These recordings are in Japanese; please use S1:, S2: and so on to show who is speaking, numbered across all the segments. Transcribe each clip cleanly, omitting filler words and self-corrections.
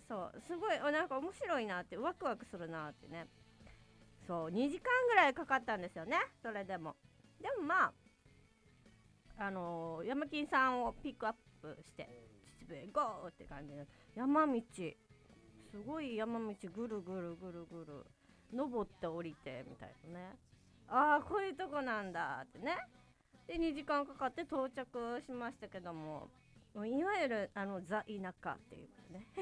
S1: そうすごいなんか面白いなってワクワクするなってね。そう2時間ぐらいかかったんですよね。それでもまあ山金さんをピックアップして秩父へゴーって感じで、山道すごい山道ぐるぐるぐるぐる登って降りてみたいなね。ああこういうとこなんだってね。で2時間かかって到着しましたけども、いわゆるザ田舎っていうね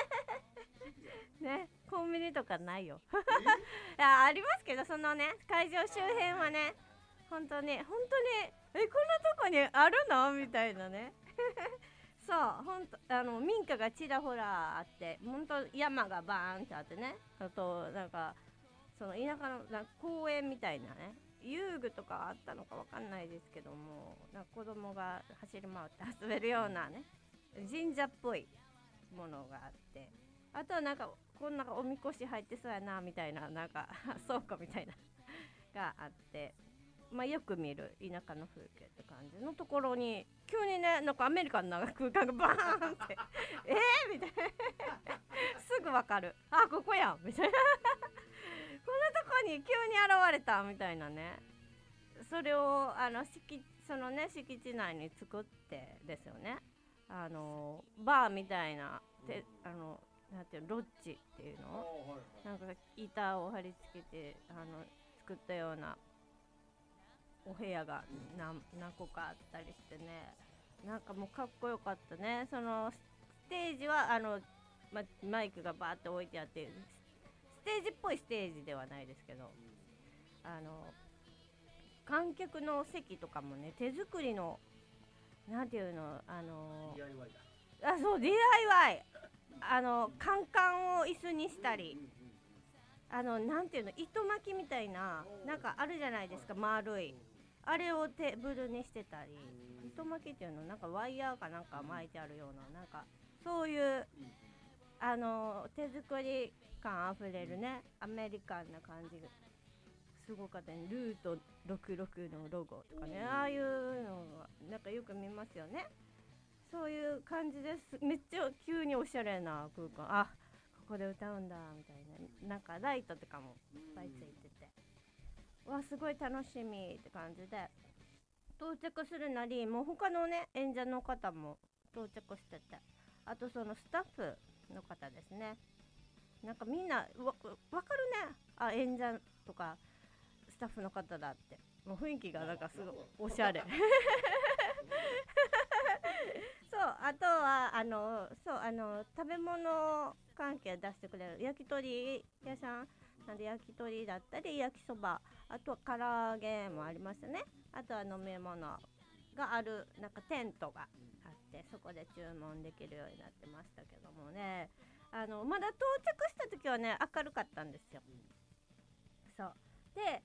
S1: ね、コンビニとかないよいやありますけど、そのね会場周辺はね本当にこんなとこにあるのみたいなねそう本当民家がちらほらあって、本当山がバーンってあってね、あとなんかその田舎のなんか公園みたいなね、遊具とかあったのかわかんないですけども、なんか子供が走り回って遊べるようなね神社っぽいものがあって、あとはなんかこんなおみこし入ってそうやなみたいな、なんか倉庫みたいながあって、まあ、よく見る田舎の風景って感じのところに急にね、なんかアメリカンな空間がバーンってみたいなすぐわかる、あここやんみたいなこんなとこに急に現れたみたいなね。それをそのね敷地内に作ってですよね、バーみたいななんていうのロッジっていうの、なんか板を貼り付けて作ったようなお部屋が何個かあったりしてね、なんかもうかっこよかったね。そのステージはマイクがバーって置いてあって、ステージっぽいステージではないですけど、観客の席とかもね手作りの、なんていうの、
S2: DIY だ。
S1: そう DIY、 カンカンを椅子にしたり、なんていうの、糸巻きみたいななんかあるじゃないですか、丸いあれをテーブルにしてたり、糸巻きっていうのなんかワイヤーかなんか巻いてあるような、なんかそういう手作り感あふれるねアメリカンな感じがすごかったね。ルート66のロゴとかね、ああいうのがなんかよく見ますよね。そういう感じです。めっちゃ急におしゃれな空間、あここで歌うんだみたいな、なんかライトとかもいっぱいついてて、わすごい楽しみって感じで、到着するなりもう他のね演者の方も到着してて、あとそのスタッフの方ですね、なんかみんなわかるね、あ演者とかスタッフの方だって、もう雰囲気がなんかすごいおしゃれそうあとは食べ物関係出してくれる焼き鳥屋さんなんで、焼き鳥だったり焼きそば、あとは唐揚げもありましたね。あとは飲み物があるなんかテントがあって、そこで注文できるようになってましたけどもね、まだ到着した時はね明るかったんですよ。そうで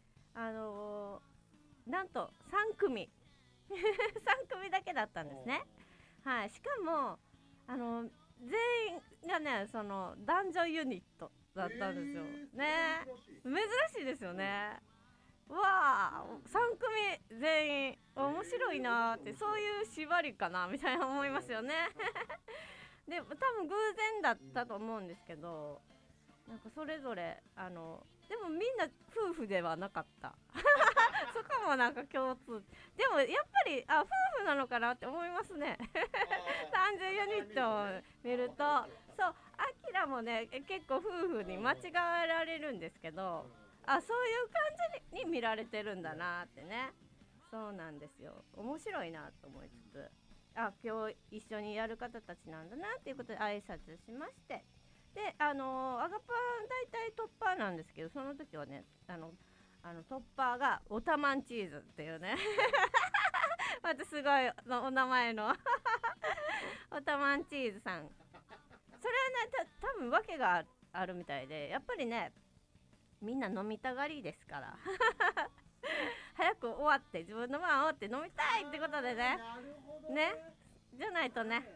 S1: なんと3組3組だけだったんですね。はい、しかも全員がねその男女ユニットだったんですよ、ね。珍しいですよね。わあ3組全員面白いなーって、そういう縛りかなみたいな思いますよねで多分偶然だったと思うんですけど、なんかそれぞれでもみんな夫婦ではなかったそこもなんか共通でもやっぱり夫婦なのかなって思いますね30ユニットを見ると。そう、アキラもね結構夫婦に間違えられるんですけど、そういう感じに見られてるんだなってね。そうなんですよ、面白いなと思いつつ、今日一緒にやる方たちなんだなっていうことで挨拶しまして、でアガパン大体トッパーなんですけど、その時はねトッパーがオタマンチーズっていうねまたすごいお名前のオタマンチーズさん、それはね多分訳があるみたいで、やっぱりねみんな飲みたがりですから早く終わって自分の番終わって飲みたいってことでね、ねじゃないとね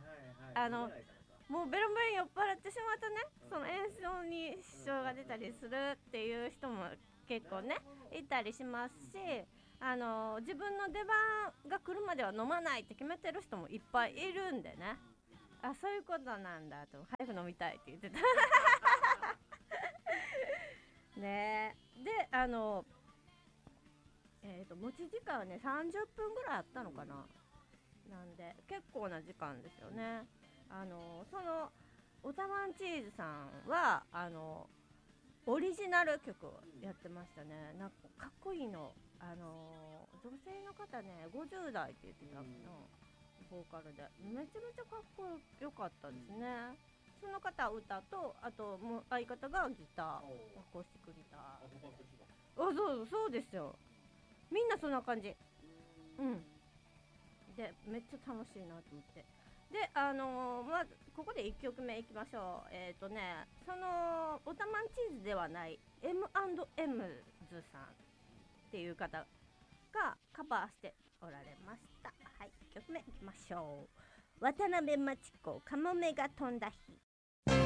S1: もうベロベロ酔っ払ってしまうとね、その演奏に支障が出たりするっていう人も結構ねいたりしますし、自分の出番が来るまでは飲まないって決めてる人もいっぱいいるんでね、 あ、そういうことなんだと、早く飲みたいって言ってたねえ。で、持ち時間はね30分ぐらいあったのかな。なんで結構な時間ですよね。そのオタマンチーズさんはオリジナル曲をやってましたね。なんかかっこいいの。女性の方ね50代って言ってたの、ボーカルでめちゃめちゃかっこよかったですね。その方は歌と、あともう相方がギター、アコースティックギター。あ、そうですよ。みんなそんな感じ。うん。でめっちゃ楽しいなと思って。でまずここで1曲目いきましょう。そのオタマンチーズではない M&M ズさんっていう方がカバーしておられました。はい、1曲目いきましょう。渡辺真知子、カモメが飛んだ日。